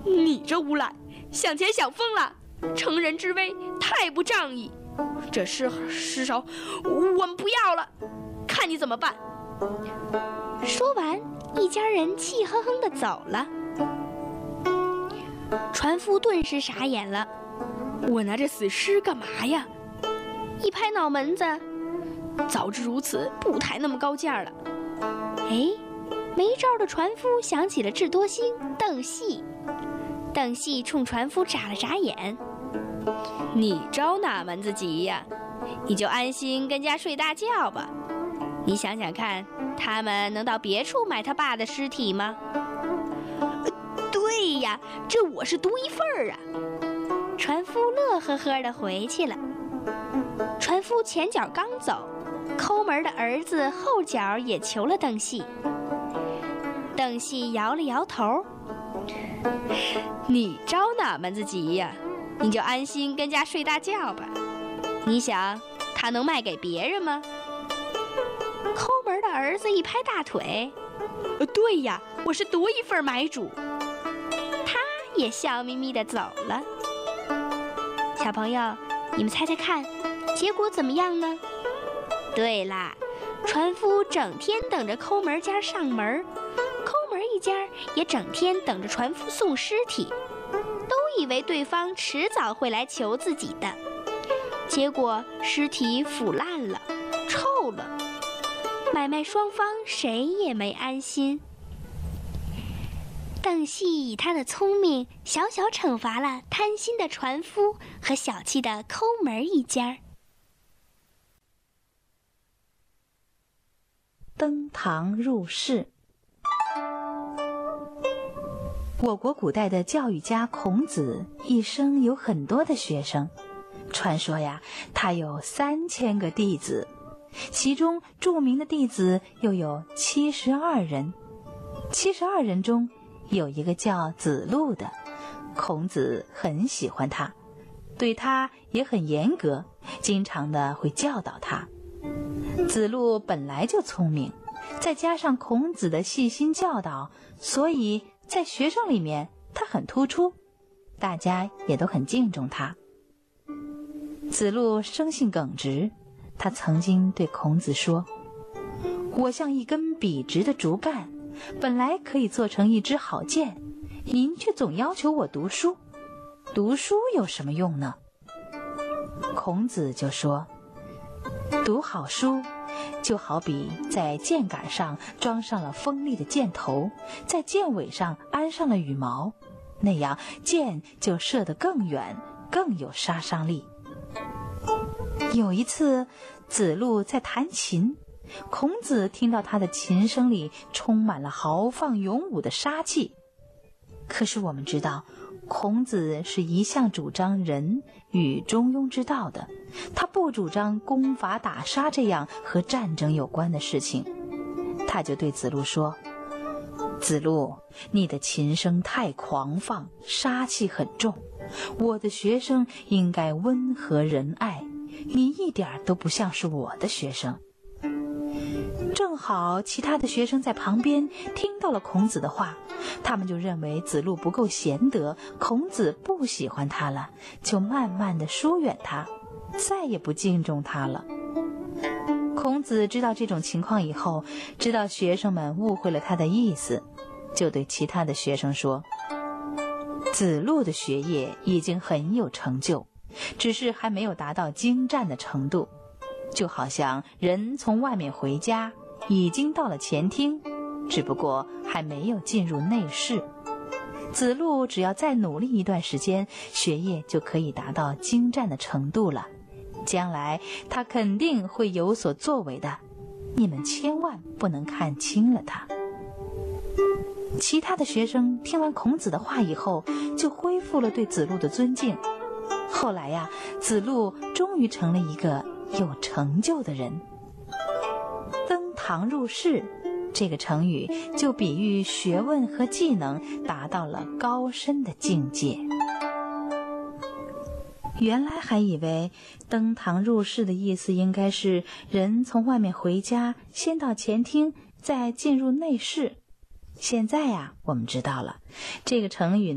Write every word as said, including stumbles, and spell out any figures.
你这无赖，想钱想疯了，成人之危太不仗义。这尸尸首我们不要了，看你怎么办。 说完，一家人气哼哼地走了。船夫顿时傻眼了， 我拿着死尸干嘛呀？ 一拍脑门子， 早知如此，不抬那么高价了。 哎，没招的船夫想起了智多星邓细。邓细冲船夫眨了眨眼， 你着哪门子急呀？你就安心跟家睡大觉吧。你想想看，他们能到别处买他爸的尸体吗？ 呃、对呀，这我是独一份儿啊。船夫乐呵呵地回去了。船夫前脚刚走，抠门的儿子后脚也求了邓细。邓细摇了摇头， 你着哪门子急呀？你就安心跟家睡大觉吧。你想他能卖给别人吗？ 抠门的儿子一拍大腿， 呃，对呀，我是独一份买主。 他也笑眯眯地走了。小朋友，你们猜猜看，结果怎么样呢？对啦，船夫整天等着抠门家上门，抠门一家也整天等着船夫送尸体，都以为对方迟早会来求自己的。结果尸体腐烂了，臭了，买卖双方谁也没安心。邓细以他的聪明，小小惩罚了贪心的船夫和小气的抠门一家。 登堂入室。我国古代的教育家孔子一生有很多的学生，传说呀，他有三千个弟子，其中著名的弟子又有七十二人。七十二人中有一个叫子路的，孔子很喜欢他，对他也很严格，经常的会教导他。子路本来就聪明，再加上孔子的细心教导，所以在学生里面他很突出，大家也都很敬重他。子路生性耿直，他曾经对孔子说：我像一根笔直的竹竿，本来可以做成一支好剑，您却总要求我读书，读书有什么用呢？孔子就说：读好书就好比在箭杆上装上了锋利的箭头，在箭尾上安上了羽毛，那样箭就射得更远，更有杀伤力。有一次，子路在弹琴，孔子听到他的琴声里充满了豪放勇武的杀气。可是我们知道，孔子是一向主张仁与中庸之道的，他不主张攻伐打杀这样和战争有关的事情。他就对子路说：子路，你的琴声太狂放，杀气很重，我的学生应该温和仁爱，你一点都不像是我的学生。正好其他的学生在旁边听到了孔子的话，他们就认为子路不够贤德，孔子不喜欢他了，就慢慢地疏远他，再也不敬重他了。孔子知道这种情况以后，知道学生们误会了他的意思，就对其他的学生说：子路的学业已经很有成就，只是还没有达到精湛的程度，就好像人从外面回家，已经到了前厅，只不过还没有进入内室。子路只要再努力一段时间，学业就可以达到精湛的程度了，将来他肯定会有所作为的，你们千万不能看轻了他。其他的学生听完孔子的话以后，就恢复了对子路的尊敬。后来呀，子路终于成了一个有成就的人。登堂入室这个成语就比喻学问和技能达到了高深的境界。原来还以为登堂入室的意思应该是人从外面回家，先到前厅，再进入内室。现在呀，我们知道了，这个成语呢